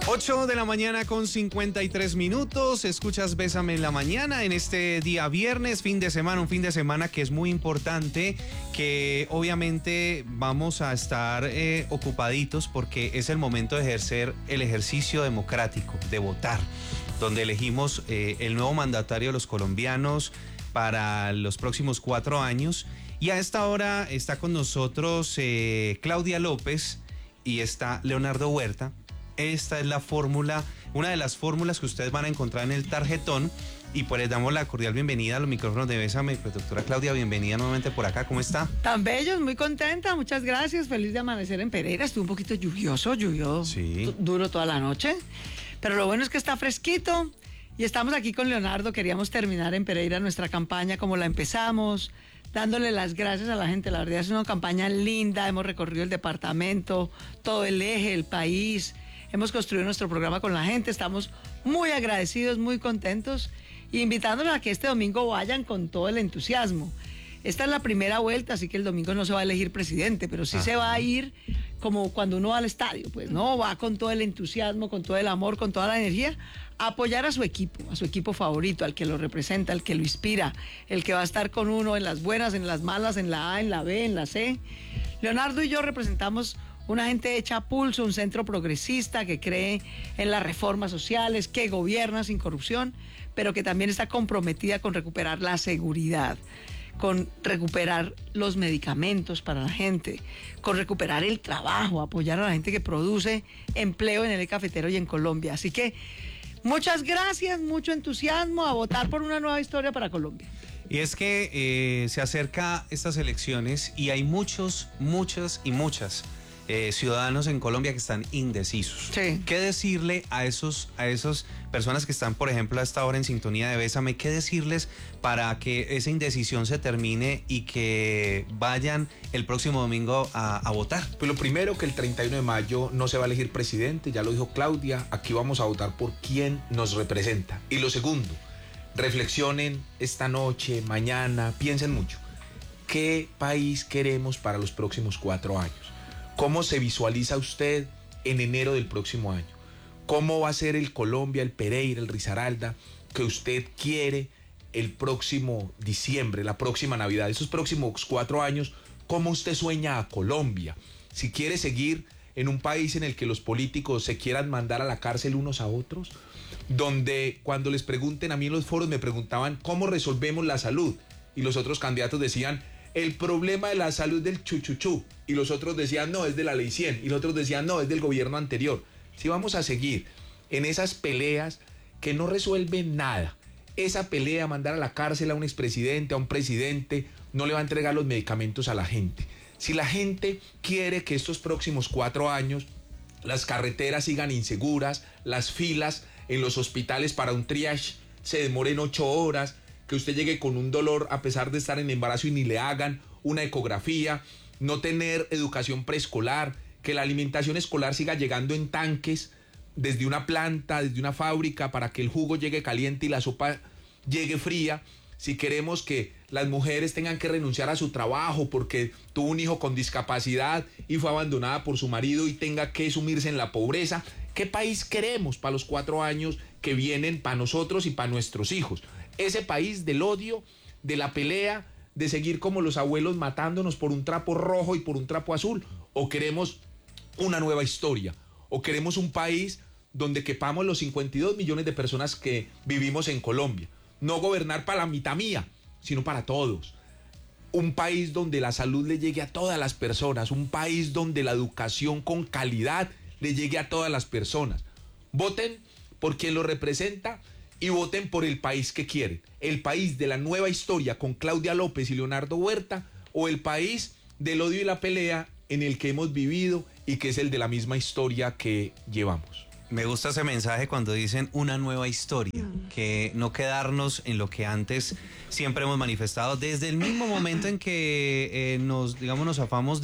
8 de la mañana con 53 minutos. Escuchas Bésame en la Mañana en este día viernes, fin de semana, un fin de semana que es muy importante, que obviamente vamos a estar ocupaditos porque es el momento de ejercer el ejercicio democrático, de votar, donde elegimos el nuevo mandatario de los colombianos para los próximos 4 años. Y a esta hora está con nosotros Claudia López y está Leonardo Huerta. Esta es la fórmula, una de las fórmulas que ustedes van a encontrar en el tarjetón. Y pues les damos la cordial bienvenida a los micrófonos de Bésame. Pues doctora Claudia, bienvenida nuevamente por acá. ¿Cómo está? Tan bellos, muy contenta, muchas gracias. Feliz de amanecer en Pereira. Estuvo un poquito lluvioso, sí, duro toda la noche. Pero lo bueno es que está fresquito. Y estamos aquí con Leonardo. Queríamos terminar en Pereira nuestra campaña como la empezamos, dándole las gracias a la gente. La verdad es una campaña linda. Hemos recorrido el departamento, todo el eje, el país. Hemos construido nuestro programa con la gente, estamos muy agradecidos, muy contentos y invitándolos a que este domingo vayan con todo el entusiasmo. Esta es la primera vuelta, así que el domingo no se va a elegir presidente, pero sí se va a ir como cuando uno va al estadio, pues no, va con todo el entusiasmo, con todo el amor, con toda la energía, a apoyar a su equipo favorito, al que lo representa, al que lo inspira, el que va a estar con uno en las buenas, en las malas, en la A, en la B, en la C. Leonardo y yo representamos una gente hecha a pulso, un centro progresista que cree en las reformas sociales, que gobierna sin corrupción, pero que también está comprometida con recuperar la seguridad, con recuperar los medicamentos para la gente, con recuperar el trabajo, apoyar a la gente que produce empleo en el eje cafetero y en Colombia. Así que muchas gracias, mucho entusiasmo, a votar por una nueva historia para Colombia. Y es que se acerca estas elecciones y hay muchas ciudadanos en Colombia que están indecisos. Sí. ¿Qué decirle a esas personas que están, por ejemplo, a esta hora en sintonía de Bésame? ¿Qué decirles para que esa indecisión se termine y que vayan el próximo domingo a votar? Pues lo primero, que el 31 de mayo no se va a elegir presidente, ya lo dijo Claudia, aquí vamos a votar por quien nos representa. Y lo segundo, reflexionen esta noche, mañana, piensen mucho. ¿Qué país queremos para los próximos 4 años? ¿Cómo se visualiza usted en enero del próximo año? ¿Cómo va a ser el Colombia, el Pereira, el Risaralda que usted quiere el próximo diciembre, la próxima Navidad? Esos próximos 4 años, ¿cómo usted sueña a Colombia? Si quiere seguir en un país en el que los políticos se quieran mandar a la cárcel unos a otros, donde cuando les pregunten, a mí en los foros me preguntaban ¿cómo resolvemos la salud? Y los otros candidatos decían el problema de la salud del chuchuchú, y los otros decían no, es de la ley 100, y los otros decían no, es del gobierno anterior. Si vamos a seguir en esas peleas que no resuelven nada, esa pelea, mandar a la cárcel a un expresidente, a un presidente, no le va a entregar los medicamentos a la gente. Si la gente quiere que estos próximos 4 años las carreteras sigan inseguras, las filas en los hospitales para un triage se demoren 8 horas, que usted llegue con un dolor a pesar de estar en embarazo y ni le hagan una ecografía, no tener educación preescolar, que la alimentación escolar siga llegando en tanques desde una planta, desde una fábrica, para que el jugo llegue caliente y la sopa llegue fría. Si queremos que las mujeres tengan que renunciar a su trabajo porque tuvo un hijo con discapacidad y fue abandonada por su marido y tenga que sumirse en la pobreza, ¿qué país queremos para los 4 años que vienen para nosotros y para nuestros hijos? Ese país del odio, de la pelea, de seguir como los abuelos matándonos por un trapo rojo y por un trapo azul, o queremos una nueva historia, o queremos un país donde quepamos los 52 millones de personas que vivimos en Colombia. No gobernar para la mitad mía, sino para todos. Un país donde la salud le llegue a todas las personas, un país donde la educación con calidad le llegue a todas las personas. Voten por quien lo representa y voten por el país que quieren. El país de la nueva historia con Claudia López y Leonardo Huerta, o el país del odio y la pelea en el que hemos vivido y que es el de la misma historia que llevamos. Me gusta ese mensaje cuando dicen una nueva historia, que no quedarnos en lo que antes siempre hemos manifestado desde el mismo momento en que nos zafamos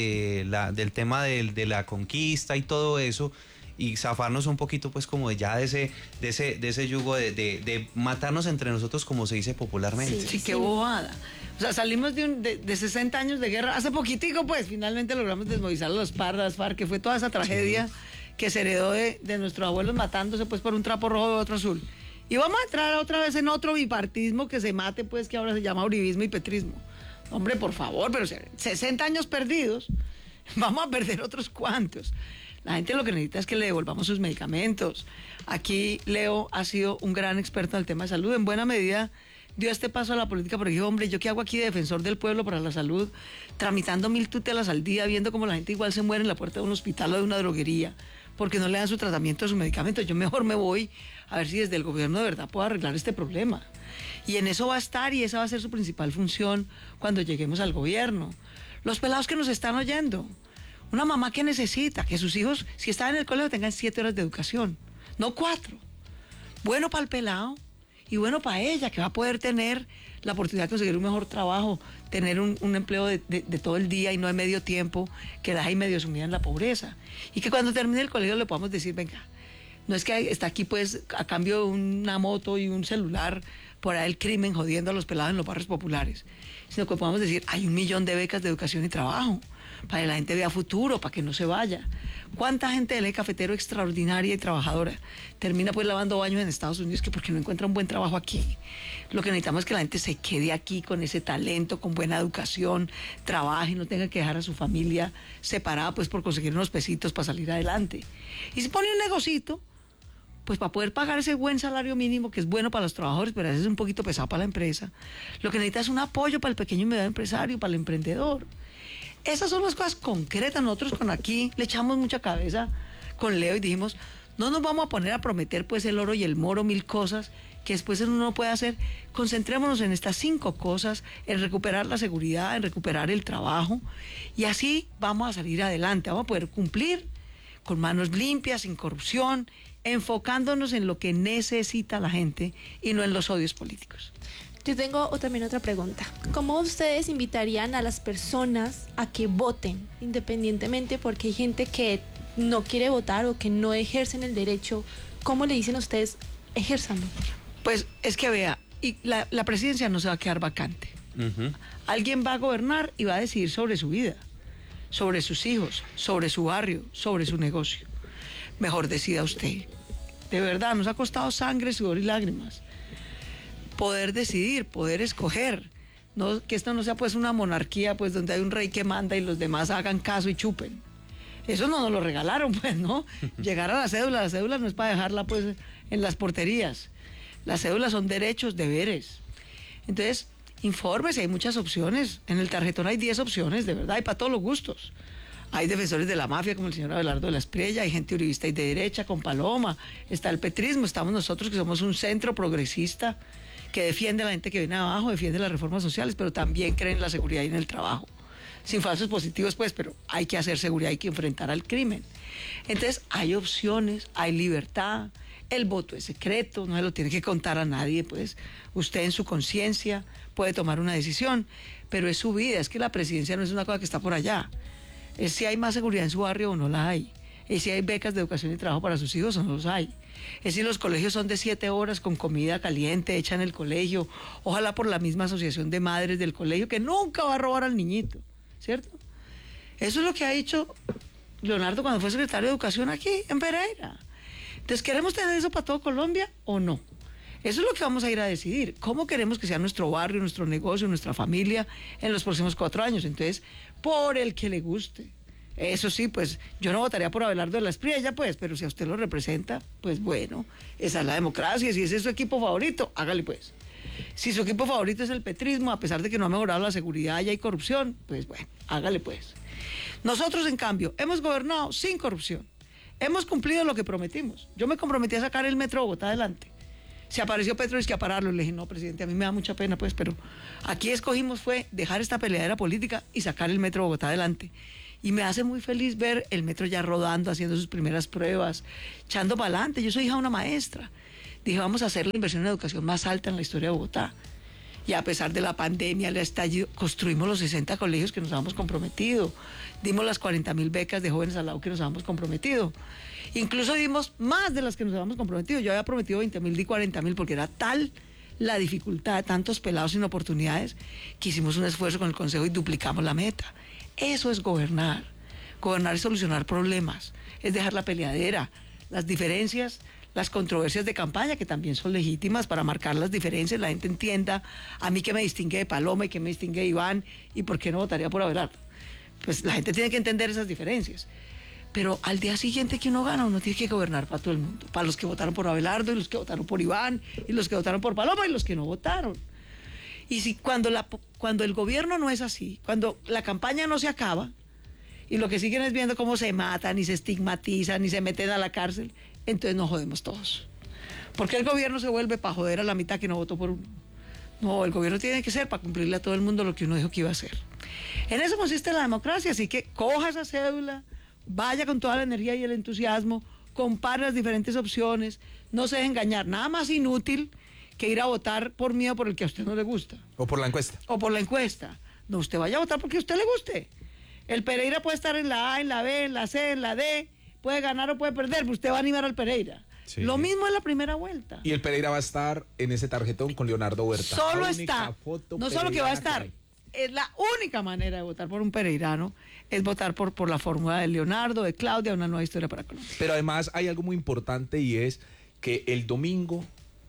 del tema de la conquista y todo eso, y zafarnos un poquito pues como de ese yugo de matarnos entre nosotros, como se dice popularmente. Sí, qué bobada. O sea, salimos de 60 años de guerra, hace poquitico pues finalmente logramos desmovilizar a los PAR, las FARC, que fue toda esa tragedia que se heredó de nuestros abuelos matándose pues por un trapo rojo y otro azul. Y vamos a entrar otra vez en otro bipartismo que se mate, pues, que ahora se llama uribismo y petrismo. Hombre, por favor, pero 60 años perdidos, vamos a perder otros cuantos. La gente lo que necesita es que le devolvamos sus medicamentos. Aquí Leo ha sido un gran experto en el tema de salud. En buena medida dio este paso a la política porque dijo, hombre, ¿yo qué hago aquí de defensor del pueblo para la salud? Tramitando 1000 tutelas al día, viendo cómo la gente igual se muere en la puerta de un hospital o de una droguería porque no le dan su tratamiento, su medicamento. Yo mejor me voy a ver si desde el gobierno de verdad puedo arreglar este problema. Y en eso va a estar y esa va a ser su principal función cuando lleguemos al gobierno. Los pelados que nos están oyendo. Una mamá que necesita que sus hijos, si están en el colegio, tengan 7 horas de educación, no 4. Bueno para el pelado y bueno para ella, que va a poder tener la oportunidad de conseguir un mejor trabajo, tener un empleo de todo el día y no de medio tiempo, que la deja medio sumida en la pobreza. Y que cuando termine el colegio le podamos decir, venga, no es que está aquí pues a cambio de una moto y un celular por ahí el crimen jodiendo a los pelados en los barrios populares, sino que podamos decir, hay 1 millón de becas de educación y trabajo, para que la gente vea futuro, para que no se vaya. ¿Cuánta gente del cafetero extraordinaria y trabajadora termina pues lavando baños en Estados Unidos que porque no encuentra un buen trabajo aquí? Lo que necesitamos es que la gente se quede aquí con ese talento, con buena educación, trabaje y no tenga que dejar a su familia separada pues por conseguir unos pesitos para salir adelante. Y se pone un negocito pues para poder pagar ese buen salario mínimo que es bueno para los trabajadores, pero a veces es un poquito pesado para la empresa. Lo que necesita es un apoyo para el pequeño y mediano empresario, para el emprendedor. Esas son las cosas concretas. Nosotros con aquí le echamos mucha cabeza con Leo y dijimos, no nos vamos a poner a prometer pues el oro y el moro, 1000 cosas que después uno no puede hacer. Concentrémonos en estas 5 cosas, en recuperar la seguridad, en recuperar el trabajo y así vamos a salir adelante, vamos a poder cumplir con manos limpias, sin corrupción, enfocándonos en lo que necesita la gente y no en los odios políticos. Yo tengo también otra pregunta. ¿Cómo ustedes invitarían a las personas a que voten independientemente porque hay gente que no quiere votar o que no ejercen el derecho? ¿Cómo le dicen a ustedes, ejérzanlo? Pues es que vea, y la presidencia no se va a quedar vacante. Alguien va a gobernar y va a decidir sobre su vida, sobre sus hijos, sobre su barrio, sobre su negocio. Mejor decida usted. De verdad, nos ha costado sangre, sudor y lágrimas. Poder decidir, poder escoger, no, que esto no sea pues una monarquía pues donde hay un rey que manda y los demás hagan caso y chupen. Eso no nos lo regalaron pues, ¿no? Llegar a la cédula no es para dejarla pues en las porterías. Las cédulas son derechos, deberes. Entonces, infórmese, hay muchas opciones. En el tarjetón hay 10 opciones, de verdad, y para todos los gustos. Hay defensores de la mafia como el señor Abelardo de la Espriella, hay gente uribista y de derecha con Paloma, está el petrismo, estamos nosotros que somos un centro progresista que defiende a la gente que viene abajo, defiende las reformas sociales, pero también cree en la seguridad y en el trabajo. Sin falsos positivos, pues, pero hay que hacer seguridad, hay que enfrentar al crimen. Entonces, hay opciones, hay libertad, el voto es secreto, no se lo tiene que contar a nadie, pues, usted en su conciencia puede tomar una decisión, pero es su vida, es que la presidencia no es una cosa que está por allá. Es si hay más seguridad en su barrio o no la hay. Es si hay becas de educación y trabajo para sus hijos o no los hay. Es si los colegios son de 7 horas con comida caliente hecha en el colegio, ojalá por la misma asociación de madres del colegio que nunca va a robar al niñito, ¿cierto? Eso es lo que ha dicho Leonardo cuando fue secretario de Educación aquí en Pereira. Entonces, ¿queremos tener eso para todo Colombia o no? Eso es lo que vamos a ir a decidir. ¿Cómo queremos que sea nuestro barrio, nuestro negocio, nuestra familia en los próximos 4 años? Entonces, por el que le guste. Eso sí, pues yo no votaría por Abelardo de la Espriella, pues, pero si a usted lo representa, pues bueno, esa es la democracia. Si ese es su equipo favorito, hágale pues. Si su equipo favorito es el petrismo, a pesar de que no ha mejorado la seguridad y hay corrupción, pues bueno, hágale pues. Nosotros, en cambio, hemos gobernado sin corrupción. Hemos cumplido lo que prometimos. Yo me comprometí a sacar el metro de Bogotá adelante. Se apareció Petro y es que a pararlo. Le dije, no, presidente, a mí me da mucha pena, pues, pero aquí escogimos fue dejar esta peleadera política y sacar el metro de Bogotá adelante. Y me hace muy feliz ver el metro ya rodando, haciendo sus primeras pruebas, echando para adelante. Yo soy hija de una maestra. Dije, vamos a hacer la inversión en educación más alta en la historia de Bogotá. Y a pesar de la pandemia, el estallido, construimos los 60 colegios que nos habíamos comprometido. Dimos las 40.000 becas de jóvenes al lado que nos habíamos comprometido. Incluso dimos más de las que nos habíamos comprometido. Yo había prometido 20.000, di 40.000, porque era tal la dificultad de tantos pelados sin oportunidades que hicimos un esfuerzo con el Consejo y duplicamos la meta. Eso es gobernar. Gobernar es solucionar problemas, es dejar la peleadera, las diferencias, las controversias de campaña, que también son legítimas para marcar las diferencias, la gente entienda a mí qué me distingue de Paloma y qué me distingue de Iván y por qué no votaría por Abelardo. Pues la gente tiene que entender esas diferencias. Pero al día siguiente que uno gana, uno tiene que gobernar para todo el mundo, para los que votaron por Abelardo y los que votaron por Iván y los que votaron por Paloma y los que no votaron. Y si cuando el gobierno no es así, cuando la campaña no se acaba y lo que siguen es viendo cómo se matan y se estigmatizan y se meten a la cárcel, entonces nos jodemos todos. ¿Por qué el gobierno se vuelve para joder a la mitad que no votó por uno? No, el gobierno tiene que ser para cumplirle a todo el mundo lo que uno dijo que iba a hacer. En eso consiste la democracia, así que coja esa cédula, vaya con toda la energía y el entusiasmo, compare las diferentes opciones, no se deje engañar, nada más inútil que ir a votar por miedo por el que a usted no le gusta. O por la encuesta. O por la encuesta. No, usted vaya a votar porque a usted le guste. El Pereira puede estar en la A, en la B, en la C, en la D, puede ganar o puede perder, pero usted va a animar al Pereira. Sí. Lo mismo en la primera vuelta. Y el Pereira va a estar en ese tarjetón con Leonardo Huerta. Solo está. No solo que va a estar. Es la única manera de votar por un pereirano, es votar por la fórmula de Leonardo, de Claudia, una nueva historia para Colombia. Pero además hay algo muy importante y es que el domingo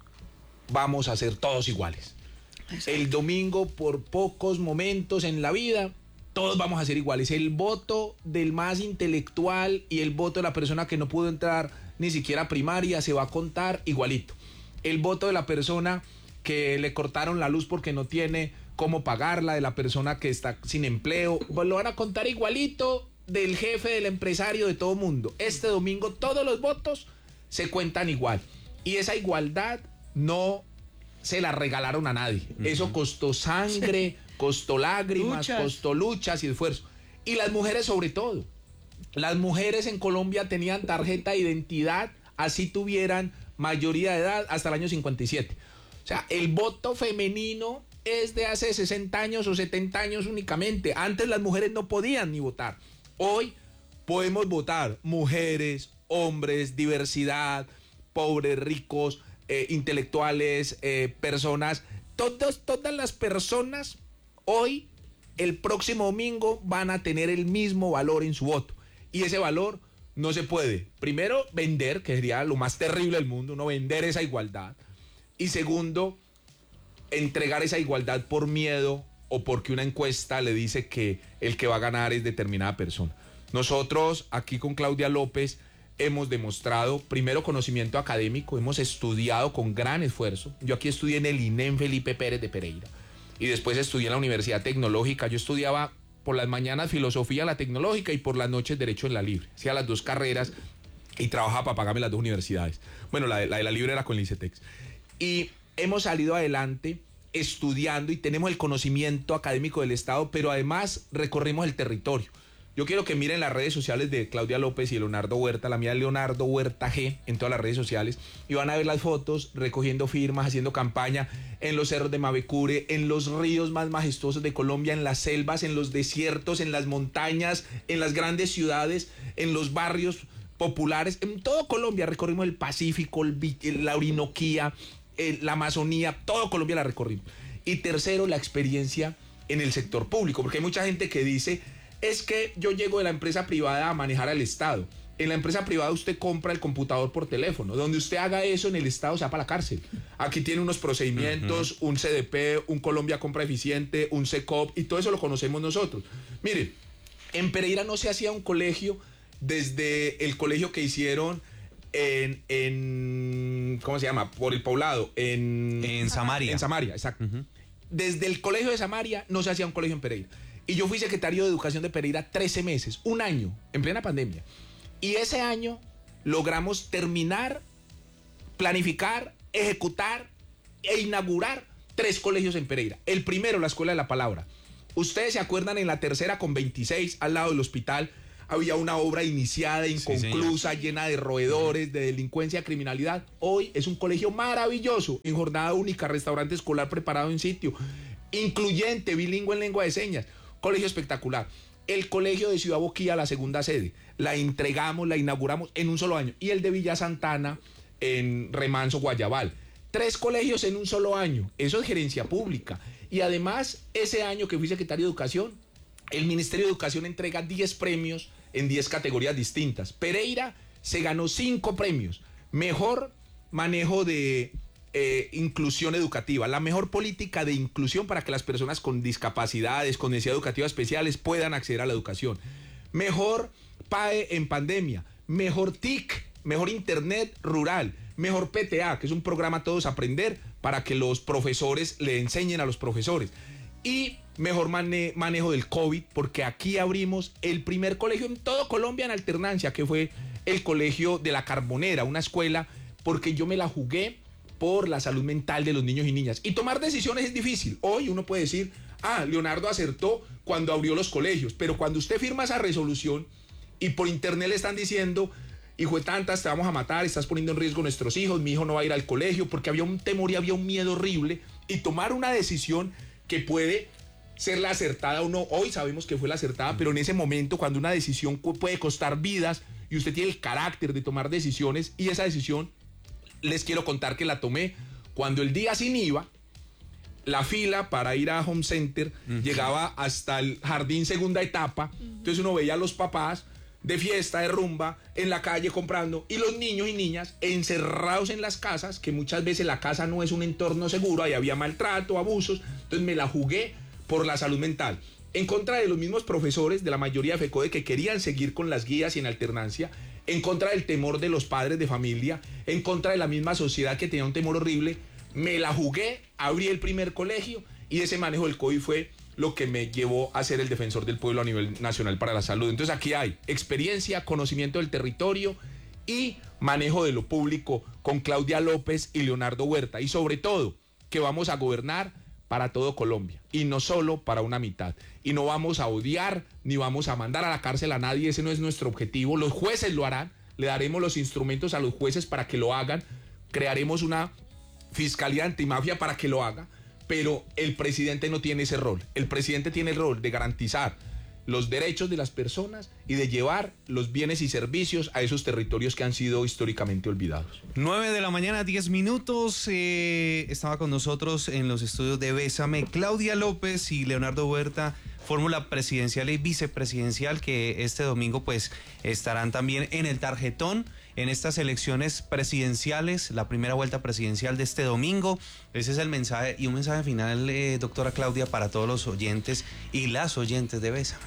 vamos a ser todos iguales. Exacto. El domingo, por pocos momentos en la vida, todos vamos a ser iguales. El voto del más intelectual y el voto de la persona que no pudo entrar ni siquiera a primaria se va a contar igualito. El voto de la persona que le cortaron la luz porque no tiene cómo pagarla, de la persona que está sin empleo, pues lo van a contar igualito, del jefe, del empresario, de todo mundo. Este domingo todos los votos se cuentan igual. Y esa igualdad no se la regalaron a nadie. Eso costó sangre, costó lágrimas, costó luchas y esfuerzo. Y las mujeres sobre todo. Las mujeres en Colombia tenían tarjeta de identidad, así tuvieran mayoría de edad, hasta el año 57. O sea, el voto femenino es de hace 60 años o 70 años únicamente. Antes las mujeres no podían ni votar. Hoy podemos votar mujeres, hombres, diversidad, pobres, ricos, intelectuales, personas. Todas las personas hoy, el próximo domingo, van a tener el mismo valor en su voto. Y ese valor no se puede, primero, vender, que sería lo más terrible del mundo, no vender esa igualdad. Y segundo, entregar esa igualdad por miedo o porque una encuesta le dice que el que va a ganar es determinada persona. Nosotros aquí con Claudia López hemos demostrado primero conocimiento académico, hemos estudiado con gran esfuerzo. Yo aquí estudié en el INEM Felipe Pérez de Pereira y después estudié en la Universidad Tecnológica. Yo estudiaba por las mañanas filosofía la tecnológica y por las noches derecho en la libre. Hacía las dos carreras y trabajaba para pagarme las dos universidades. Bueno, la de la libre era con el ICETEX. Y hemos salido adelante estudiando y tenemos el conocimiento académico del Estado, pero además recorrimos el territorio. Yo quiero que miren las redes sociales de Claudia López y de Leonardo Huerta, la mía es Leonardo Huerta G, en todas las redes sociales, y van a ver las fotos recogiendo firmas, haciendo campaña en los cerros de Mavecure, en los ríos más majestuosos de Colombia, en las selvas, en los desiertos, en las montañas, en las grandes ciudades, en los barrios populares, en todo Colombia recorrimos el Pacífico, la Orinoquía, la Amazonía, todo Colombia la recorrimos. Y tercero, la experiencia en el sector público, porque hay mucha gente que dice, es que yo llego de la empresa privada a manejar al Estado. En la empresa privada usted compra el computador por teléfono. Donde usted haga eso en el Estado se va para la cárcel. Aquí tiene unos procedimientos, un CDP, un Colombia Compra Eficiente, un CECOP, y todo eso lo conocemos nosotros. Mire, en Pereira no se hacía un colegio desde el colegio que hicieron en ¿cómo se llama? Por el poblado, en Samaria. En Samaria, exacto. Desde el colegio de Samaria no se hacía un colegio en Pereira. Y yo fui secretario de Educación de Pereira 13 meses, un año, en plena pandemia. Y ese año logramos terminar, planificar, ejecutar e inaugurar 3 colegios en Pereira. El primero, la Escuela de la Palabra. Ustedes se acuerdan, en la tercera con 26, al lado del hospital, había una obra iniciada, inconclusa, llena de roedores, de delincuencia, criminalidad. Hoy es un colegio maravilloso, en jornada única, restaurante escolar preparado en sitio, incluyente, bilingüe en lengua de señas. Colegio espectacular. El colegio de Ciudad Boquilla, la segunda sede, la entregamos, la inauguramos en un solo año. Y el de Villa Santana en Remanso, Guayabal. 3 colegios en un solo año. Eso es gerencia pública. Y además, ese año que fui secretario de Educación, el Ministerio de Educación entrega 10 premios en 10 categorías distintas. Pereira se ganó 5 premios. Mejor manejo de inclusión educativa, la mejor política de inclusión para que las personas con discapacidades, con necesidades educativas especiales puedan acceder a la educación. Mejor PAE en pandemia, mejor TIC, mejor Internet rural, mejor PTA, que es un programa Todos Aprender para que los profesores le enseñen a los profesores. Y mejor manejo del COVID, porque aquí abrimos el primer colegio en todo Colombia en alternancia, que fue el Colegio de la Carbonera, una escuela, porque yo me la jugué por la salud mental de los niños y niñas. Y tomar decisiones es difícil. Hoy uno puede decir, Leonardo acertó cuando abrió los colegios, pero cuando usted firma esa resolución y por internet le están diciendo, hijo de tantas, te vamos a matar, estás poniendo en riesgo a nuestros hijos, mi hijo no va a ir al colegio, porque había un temor y había un miedo horrible, y tomar una decisión que puede ser la acertada o no, hoy sabemos que fue la acertada, pero en ese momento cuando una decisión puede costar vidas y usted tiene el carácter de tomar decisiones, y esa decisión les quiero contar que la tomé cuando el día sin IVA, la fila para ir a Home Center llegaba hasta el jardín segunda etapa, entonces uno veía a los papás de fiesta, de rumba, en la calle comprando, y los niños y niñas encerrados en las casas, que muchas veces la casa no es un entorno seguro, ahí había maltrato, abusos, entonces me la jugué por la salud mental, en contra de los mismos profesores de la mayoría de FECODE que querían seguir con las guías y en alternancia, en contra del temor de los padres de familia, en contra de la misma sociedad que tenía un temor horrible. Me la jugué, abrí el primer colegio, y ese manejo del COVID fue lo que me llevó a ser el defensor del pueblo a nivel nacional para la salud. Entonces aquí hay experiencia, conocimiento del territorio y manejo de lo público con Claudia López y Leonardo Huerta, y sobre todo que vamos a gobernar para todo Colombia y no solo para una mitad, y no vamos a odiar ni vamos a mandar a la cárcel a nadie, ese no es nuestro objetivo. Los jueces lo harán, le daremos los instrumentos a los jueces para que lo hagan, crearemos una fiscalía antimafia para que lo haga, pero el presidente no tiene ese rol. El presidente tiene el rol de garantizar los derechos de las personas y de llevar los bienes y servicios a esos territorios que han sido históricamente olvidados. 9 de la mañana, 10 minutos. Estaba con nosotros en los estudios de Bésame Claudia López y Leonardo Huerta, fórmula presidencial y vicepresidencial, que este domingo pues estarán también en el tarjetón en estas elecciones presidenciales, la primera vuelta presidencial de este domingo. Ese es el mensaje, y un mensaje final, doctora Claudia, para todos los oyentes y las oyentes de Bésame.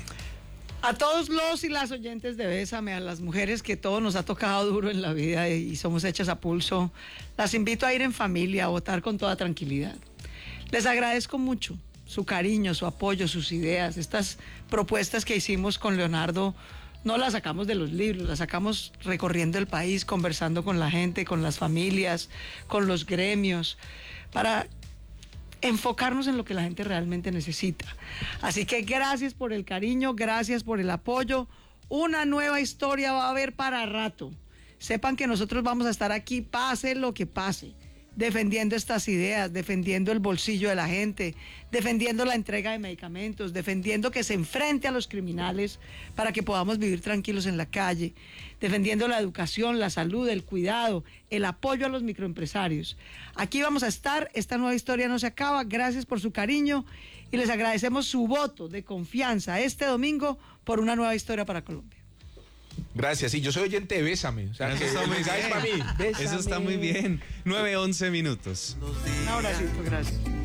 A todos los y las oyentes de Bésame, a las mujeres que todo nos ha tocado duro en la vida y somos hechas a pulso, las invito a ir en familia, a votar con toda tranquilidad. Les agradezco mucho su cariño, su apoyo, sus ideas. Estas propuestas que hicimos con Leonardo no las sacamos de los libros, las sacamos recorriendo el país, conversando con la gente, con las familias, con los gremios, para enfocarnos en lo que la gente realmente necesita. Así que gracias por el cariño, gracias por el apoyo. Una nueva historia va a haber para rato. Sepan que nosotros vamos a estar aquí, pase lo que pase, defendiendo estas ideas, defendiendo el bolsillo de la gente, defendiendo la entrega de medicamentos, defendiendo que se enfrente a los criminales para que podamos vivir tranquilos en la calle, defendiendo la educación, la salud, el cuidado, el apoyo a los microempresarios. Aquí vamos a estar, esta nueva historia no se acaba. Gracias por su cariño y les agradecemos su voto de confianza este domingo por una nueva historia para Colombia. Gracias, sí, yo soy oyente de Bésame, o sea, Eso está muy bien. para mí. Eso está muy bien. 9:11 minutos. Un abracito, gracias.